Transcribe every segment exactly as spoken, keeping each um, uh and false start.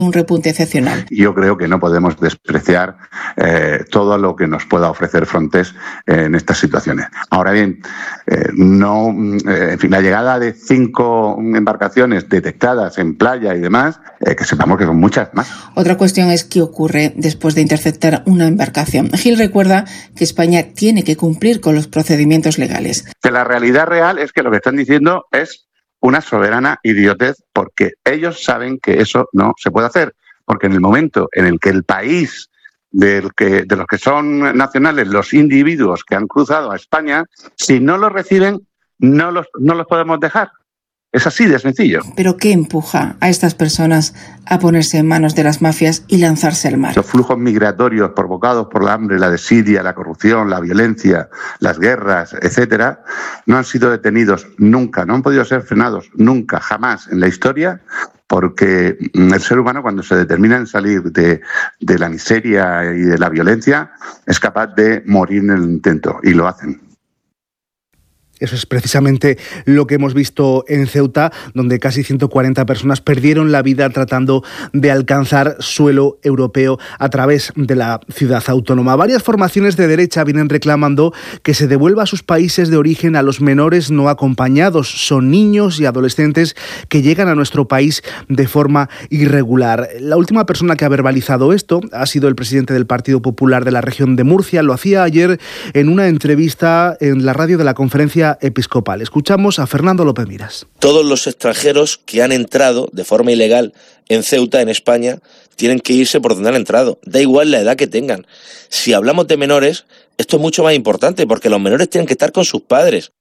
un repunte excepcional. Yo creo que no podemos despreciar eh, todo lo que nos pueda ofrecer Frontex eh, en estas situaciones. Ahora bien, eh, no, eh, en fin, la llegada de cinco embarcaciones detectadas en playa y demás, eh, que sepamos que son muchas más. Otra cuestión es qué ocurre después de interceptar una embarcación. Gil recuerda que España tiene que cumplir con los procedimientos legales. Que la realidad real es que lo que están diciendo es una soberana idiotez, porque ellos saben que eso no se puede hacer, porque en el momento en el que el país del que, de los que son nacionales, los individuos que han cruzado a España, si no los reciben, no los, no los podemos dejar. Es así de sencillo. ¿Pero qué empuja a estas personas a ponerse en manos de las mafias y lanzarse al mar? Los flujos migratorios provocados por la hambre, la desidia, la corrupción, la violencia, las guerras, etcétera, no han sido detenidos nunca, no han podido ser frenados nunca, jamás en la historia, porque el ser humano, cuando se determina en salir de, de la miseria y de la violencia, es capaz de morir en el intento, y lo hacen. Eso es precisamente lo que hemos visto en Ceuta, donde casi ciento cuarenta personas perdieron la vida tratando de alcanzar suelo europeo a través de la ciudad autónoma. Varias formaciones de derecha vienen reclamando que se devuelva a sus países de origen a los menores no acompañados. Son niños y adolescentes que llegan a nuestro país de forma irregular. La última persona que ha verbalizado esto ha sido el presidente del Partido Popular de la región de Murcia. Lo hacía ayer en una entrevista en la radio de la Conferencia Episcopal. Escuchamos a Fernando López Miras. Todos los extranjeros que han entrado de forma ilegal en Ceuta, en España, tienen que irse por donde han entrado. Da igual la edad que tengan. Si hablamos de menores, esto es mucho más importante, porque los menores tienen que estar con sus padres.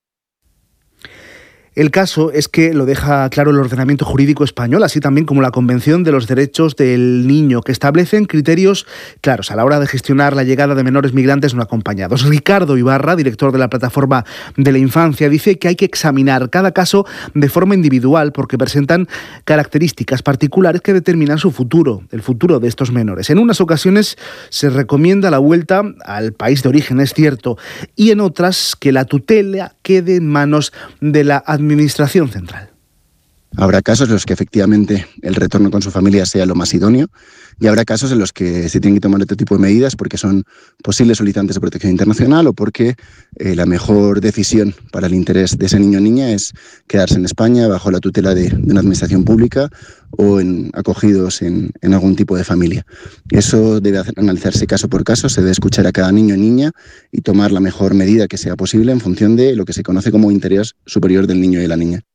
El caso es que lo deja claro el ordenamiento jurídico español, así también como la Convención de los Derechos del Niño, que establecen criterios claros a la hora de gestionar la llegada de menores migrantes no acompañados. Ricardo Ibarra, director de la Plataforma de la Infancia, dice que hay que examinar cada caso de forma individual porque presentan características particulares que determinan su futuro, el futuro de estos menores. En unas ocasiones se recomienda la vuelta al país de origen, es cierto, y en otras que la tutela quede en manos de la administración Administración Central. Habrá casos en los que efectivamente el retorno con su familia sea lo más idóneo y habrá casos en los que se tienen que tomar otro tipo de medidas porque son posibles solicitantes de protección internacional o porque eh, la mejor decisión para el interés de ese niño o niña es quedarse en España bajo la tutela de, de una administración pública o en, acogidos en, en algún tipo de familia. Eso debe hacer, analizarse caso por caso, se debe escuchar a cada niño o niña y tomar la mejor medida que sea posible en función de lo que se conoce como interés superior del niño y de la niña.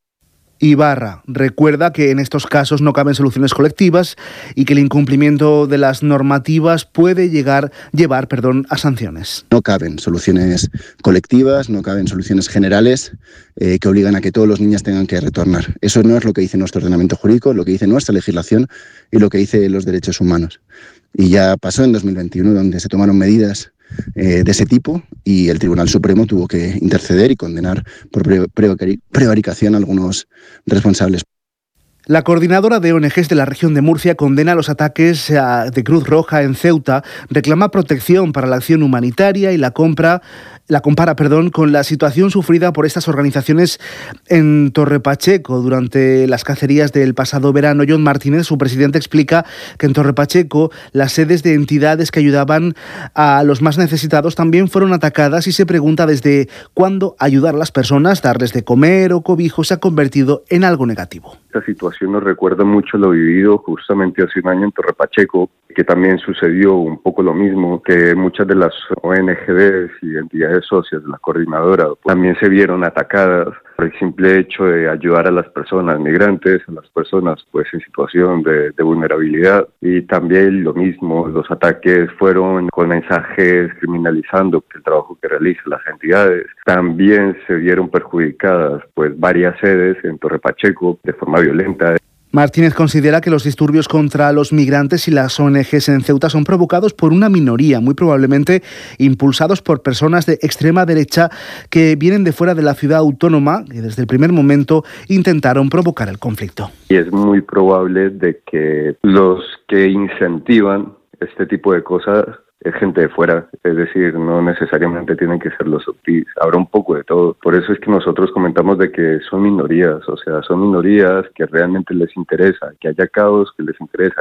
Ibarra recuerda que en estos casos no caben soluciones colectivas y que el incumplimiento de las normativas puede llegar, llevar perdón, a sanciones. No caben soluciones colectivas, no caben soluciones generales eh, que obligan a que todos los niños tengan que retornar. Eso no es lo que dice nuestro ordenamiento jurídico, lo que dice nuestra legislación y lo que dice los derechos humanos. Y ya pasó en dos mil veintiuno, donde se tomaron medidas eh, de ese tipo y el Tribunal Supremo tuvo que interceder y condenar por pre- pre- prevaricación a algunos responsables. La coordinadora de O N Ges de la región de Murcia condena los ataques de Cruz Roja en Ceuta, reclama protección para la acción humanitaria y la compra, la compara perdón, con la situación sufrida por estas organizaciones en Torre Pacheco durante las cacerías del pasado verano. John Martínez, su presidente, explica que en Torre Pacheco las sedes de entidades que ayudaban a los más necesitados también fueron atacadas y se pregunta desde cuándo ayudar a las personas, darles de comer o cobijo, se ha convertido en algo negativo. Esta situación nos recuerda mucho lo vivido justamente hace un año en Torre Pacheco, que también sucedió un poco lo mismo, que muchas de las O N G Ds y entidades socias de la coordinadora también se vieron atacadas por el simple hecho de ayudar a las personas migrantes, a las personas pues en situación de, de vulnerabilidad. Y también lo mismo, los ataques fueron con mensajes criminalizando el trabajo que realizan las entidades. También se vieron perjudicadas pues varias sedes en Torre Pacheco de forma violenta. Martínez considera que los disturbios contra los migrantes y las O N Ges en Ceuta son provocados por una minoría, muy probablemente impulsados por personas de extrema derecha que vienen de fuera de la ciudad autónoma y desde el primer momento intentaron provocar el conflicto. Y es muy probable de que los que incentivan este tipo de cosas es gente de fuera, es decir, no necesariamente tienen que ser los Optis, habrá un poco de todo. Por eso es que nosotros comentamos de que son minorías, o sea, son minorías que realmente les interesa, que haya caos, que les interesa